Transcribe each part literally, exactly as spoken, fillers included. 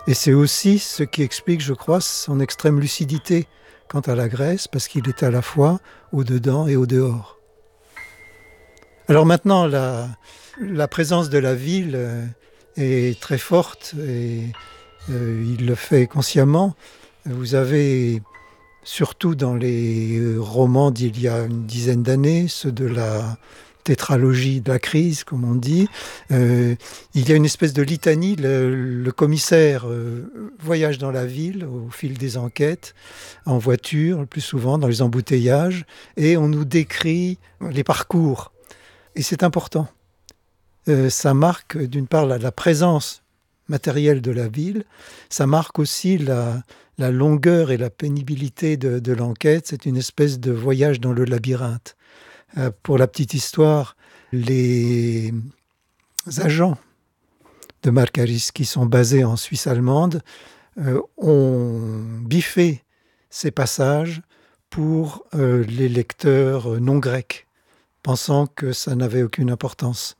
Et c'est aussi ce qui explique, je crois, son extrême lucidité quant à la Grèce, parce qu'il est à la fois au-dedans et au-dehors. Alors maintenant, la, la présence de la ville euh, est très forte et euh, il le fait consciemment. Vous avez, surtout dans les romans d'il y a une dizaine d'années, ceux de la tétralogie de la crise, comme on dit, euh, il y a une espèce de litanie. Le, le commissaire euh, voyage dans la ville au fil des enquêtes, en voiture, le plus souvent, dans les embouteillages, et on nous décrit les parcours. Et c'est important. Euh, ça marque, d'une part, la, la présence matérielle de la ville, ça marque aussi la, la longueur et la pénibilité de, de l'enquête. C'est une espèce de voyage dans le labyrinthe. Euh, pour la petite histoire, les agents de Markaris qui sont basés en Suisse allemande euh, ont biffé ces passages pour euh, les lecteurs non grecs, pensant que ça n'avait aucune importance.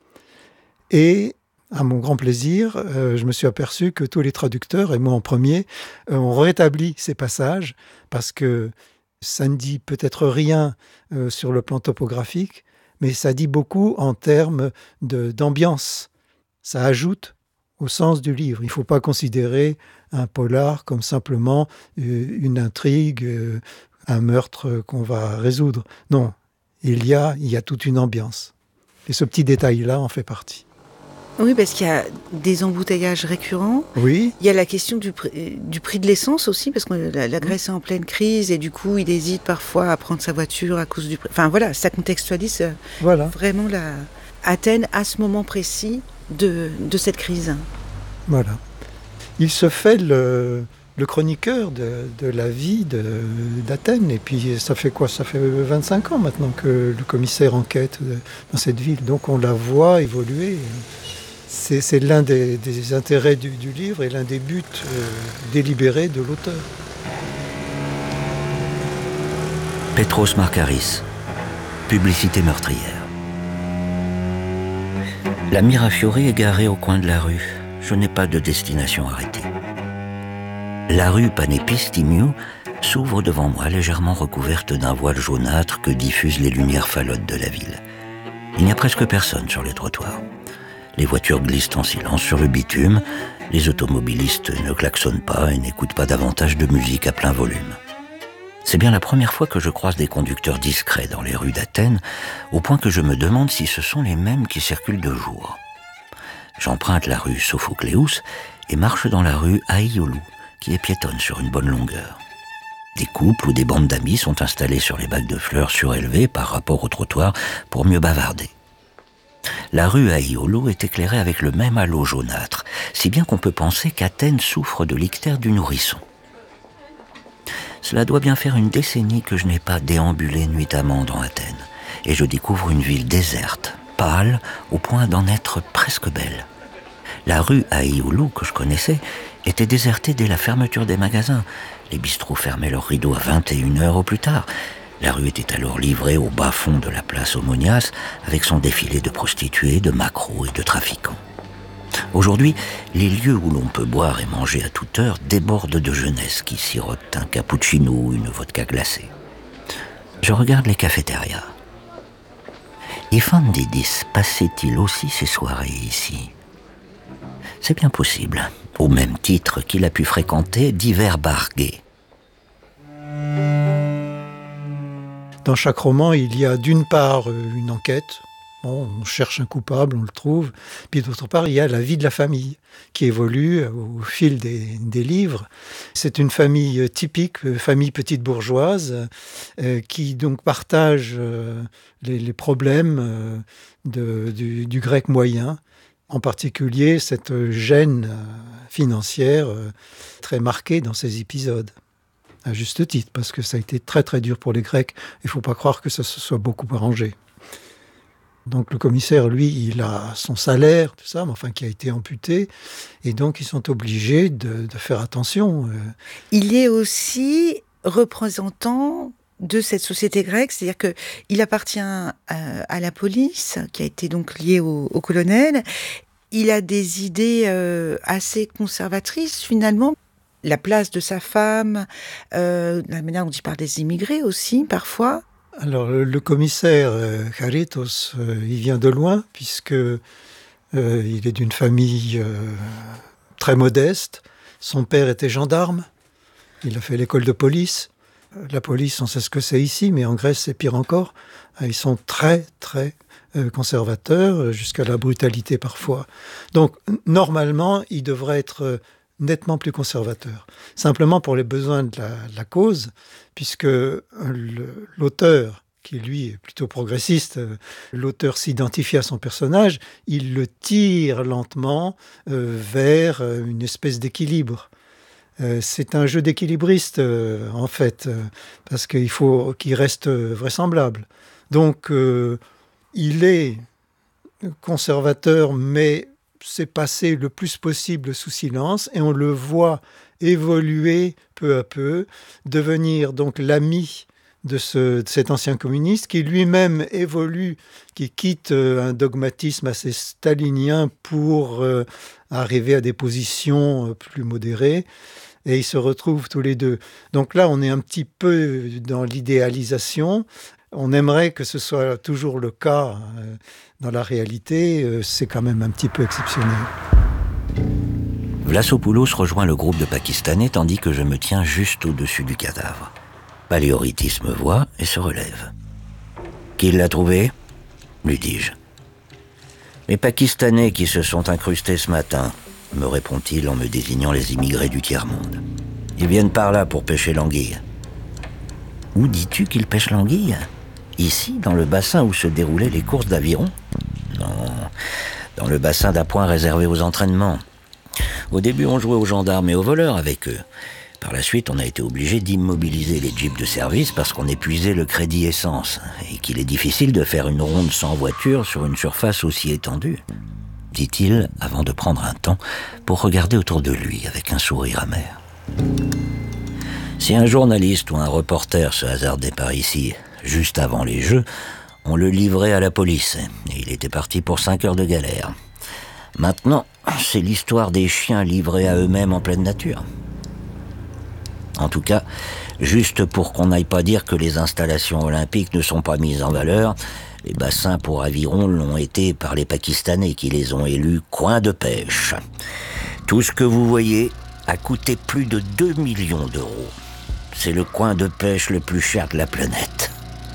Et à mon grand plaisir, euh, je me suis aperçu que tous les traducteurs, et moi en premier, euh, ont rétabli ces passages parce que ça ne dit peut-être rien euh, sur le plan topographique, mais ça dit beaucoup en termes de, d'ambiance. Ça ajoute au sens du livre. Il ne faut pas considérer un polar comme simplement euh, une intrigue, euh, un meurtre qu'on va résoudre. Non, il y a, il y a toute une ambiance. Et ce petit détail-là en fait partie. Oui, parce qu'il y a des embouteillages récurrents. Oui. Il y a la question du prix, du prix de l'essence aussi, parce que la, la Grèce est en pleine crise et du coup, il hésite parfois à prendre sa voiture à cause du prix. Enfin voilà, ça contextualise voilà. vraiment la Athènes à ce moment précis de, de cette crise. Voilà. Il se fait le, le chroniqueur de, de la vie de, d'Athènes. Et puis ça fait quoi ? Ça fait vingt-cinq ans maintenant que le commissaire enquête dans cette ville. Donc on la voit évoluer. C'est, c'est l'un des, des intérêts du, du livre et l'un des buts euh, délibérés de l'auteur. Petros Markaris, publicité meurtrière. La Mirafiore est garée au coin de la rue. Je n'ai pas de destination arrêtée. La rue Panépistimiou s'ouvre devant moi, légèrement recouverte d'un voile jaunâtre que diffusent les lumières falotes de la ville. Il n'y a presque personne sur les trottoirs. Les voitures glissent en silence sur le bitume, les automobilistes ne klaxonnent pas et n'écoutent pas davantage de musique à plein volume. C'est bien la première fois que je croise des conducteurs discrets dans les rues d'Athènes, au point que je me demande si ce sont les mêmes qui circulent de jour. J'emprunte la rue Sophocléus et marche dans la rue Aïolou, qui est piétonne sur une bonne longueur. Des couples ou des bandes d'amis sont installés sur les bacs de fleurs surélevés par rapport au trottoir pour mieux bavarder. La rue Aïolou est éclairée avec le même halo jaunâtre, si bien qu'on peut penser qu'Athènes souffre de l'ictère du nourrisson. Cela doit bien faire une décennie que je n'ai pas déambulé nuitamment dans Athènes, et je découvre une ville déserte, pâle, au point d'en être presque belle. La rue Aïolou, que je connaissais, était désertée dès la fermeture des magasins. Les bistrots fermaient leurs rideaux à vingt et une heures au plus tard. La rue était alors livrée au bas-fond de la place Omonias, avec son défilé de prostituées, de maquereaux et de trafiquants. Aujourd'hui, les lieux où l'on peut boire et manger à toute heure débordent de jeunesse qui sirote un cappuccino ou une vodka glacée. Je regarde les cafétérias. Ephandidis passait-il aussi ses soirées ici ? C'est bien possible, au même titre qu'il a pu fréquenter divers bars gays. Dans chaque roman, il y a d'une part une enquête. Bon, on cherche un coupable, on le trouve. Puis d'autre part, il y a la vie de la famille qui évolue au fil des, des livres. C'est une famille typique, famille petite bourgeoise, euh, qui donc partage euh, les, les problèmes euh, de, du, du grec moyen. En particulier, cette gêne financière euh, très marquée dans ces épisodes. À juste titre, parce que ça a été très très dur pour les Grecs. Il ne faut pas croire que ça se soit beaucoup arrangé. Donc le commissaire, lui, il a son salaire, tout ça, mais enfin qui a été amputé, et donc ils sont obligés de, de faire attention. Il est aussi représentant de cette société grecque, c'est-à-dire qu'il appartient à, à la police, qui a été donc liée au, au colonel, il a des idées euh, assez conservatrices finalement. La place de sa femme, euh, la manière dont il parle des immigrés aussi, parfois. Alors, le, le commissaire euh, Jarritos, euh, il vient de loin, puisque euh, il est d'une famille euh, très modeste. Son père était gendarme. Il a fait l'école de police. La police, on sait ce que c'est ici, mais en Grèce, c'est pire encore. Ils sont très, très euh, conservateurs, jusqu'à la brutalité parfois. Donc, normalement, il devrait être euh, nettement plus conservateur. Simplement pour les besoins de la, de la cause, puisque le, l'auteur, qui lui est plutôt progressiste, euh, l'auteur s'identifie à son personnage, il le tire lentement euh, vers une espèce d'équilibre. Euh, c'est un jeu d'équilibriste, euh, en fait, euh, parce qu'il faut qu'il reste vraisemblable. Donc, euh, il est conservateur, mais c'est passé le plus possible sous silence, et on le voit évoluer peu à peu, devenir donc l'ami de, ce, de cet ancien communiste, qui lui-même évolue, qui quitte euh, un dogmatisme assez stalinien pour euh, arriver à des positions euh, plus modérées. Et ils se retrouvent tous les deux. Donc là, on est un petit peu dans l'idéalisation. On aimerait que ce soit toujours le cas. Dans la réalité, c'est quand même un petit peu exceptionnel. Vlasopoulos rejoint le groupe de Pakistanais tandis que je me tiens juste au-dessus du cadavre. Paléoritis me voit et se relève. « Qui l'a trouvé ?» lui dis-je. « Les Pakistanais qui se sont incrustés ce matin », me répond-il en me désignant les immigrés du tiers-monde. « Ils viennent par là pour pêcher l'anguille. »« Où dis-tu qu'ils pêchent l'anguille ? Ici, dans le bassin où se déroulaient les courses d'aviron ? Non, dans le bassin d'appoint réservé aux entraînements. Au début, on jouait aux gendarmes et aux voleurs avec eux. Par la suite, on a été obligé d'immobiliser les jeeps de service parce qu'on épuisait le crédit essence et qu'il est difficile de faire une ronde sans voiture sur une surface aussi étendue. » dit-il avant de prendre un temps pour regarder autour de lui avec un sourire amer. Si un journaliste ou un reporter se hasardait par ici, juste avant les Jeux, on le livrait à la police et il était parti pour cinq heures de galère. Maintenant, c'est l'histoire des chiens livrés à eux-mêmes en pleine nature. En tout cas, juste pour qu'on n'aille pas dire que les installations olympiques ne sont pas mises en valeur, les bassins pour aviron l'ont été par les Pakistanais qui les ont élus coins de pêche. Tout ce que vous voyez a coûté plus de deux millions d'euros. C'est le coin de pêche le plus cher de la planète.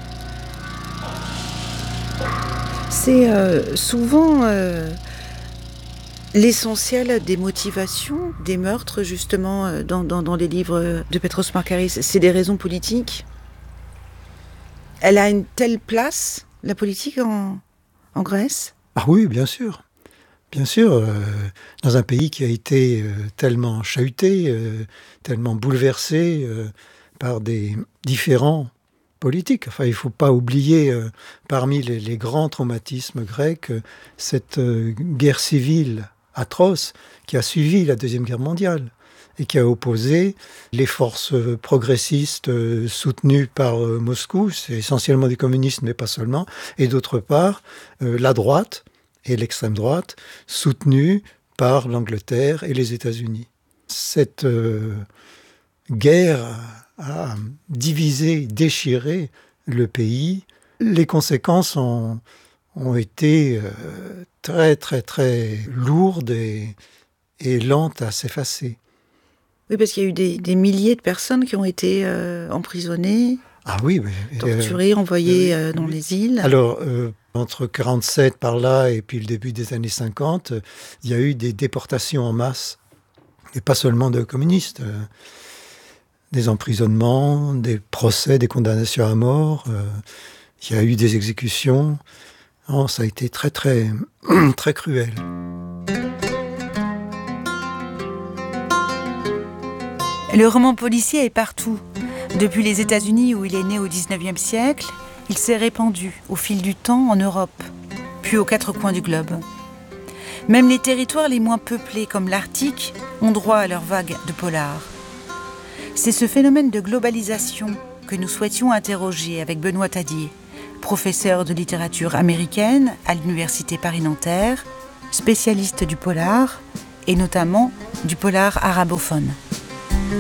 C'est euh, souvent euh, l'essentiel des motivations des meurtres, justement, euh, dans, dans, dans les livres de Petros Markaris. C'est des raisons politiques. Elle a une telle place, la politique en, en Grèce ? Ah oui, bien sûr. Bien sûr, euh, dans un pays qui a été euh, tellement chahuté, euh, tellement bouleversé euh, par des différents politiques. Enfin, il ne faut pas oublier, euh, parmi les, les grands traumatismes grecs, euh, cette euh, guerre civile atroce qui a suivi la Deuxième Guerre mondiale et qui a opposé les forces progressistes euh, soutenues par euh, Moscou, c'est essentiellement des communistes, mais pas seulement, et d'autre part, euh, la droite et l'extrême droite, soutenue par l'Angleterre et les États-Unis. Cette euh, guerre a divisé, déchiré le pays. Les conséquences ont, ont été euh, très, très, très lourdes et, et lentes à s'effacer. Oui, parce qu'il y a eu des, des milliers de personnes qui ont été euh, emprisonnées, ah oui, mais, torturées, euh, envoyées euh, euh, dans les îles. Alors, euh, entre quarante-sept par là et puis le début des années cinquante, il y a eu des déportations en masse, et pas seulement de communistes, euh, des emprisonnements, des procès, des condamnations à mort, euh, il y a eu des exécutions. Oh, ça a été très, très, très cruel. Le roman policier est partout. Depuis les États-Unis où il est né au dix-neuvième siècle, il s'est répandu au fil du temps en Europe, puis aux quatre coins du globe. Même les territoires les moins peuplés, comme l'Arctique, ont droit à leurs vagues de polar. C'est ce phénomène de globalisation que nous souhaitions interroger avec Benoît Tadier, professeur de littérature américaine à l'Université Paris-Nanterre spécialiste du polar et notamment du polar arabophone.